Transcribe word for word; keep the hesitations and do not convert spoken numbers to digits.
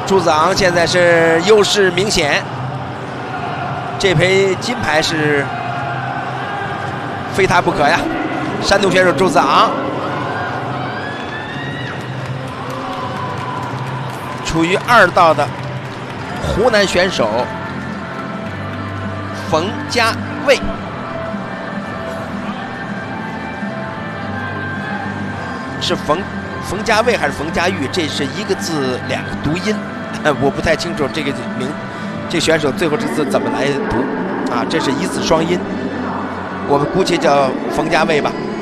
朱子昂现在是优势明显，这枚金牌是非他不可呀！山东选手朱子昂，处于二道的湖南选手冯家卫。是冯冯家卫还是冯家玉？这是一个字两个读音，我不太清楚这个名，这选手最后这字怎么来读啊？这是一字双音，我们姑且叫冯家卫吧。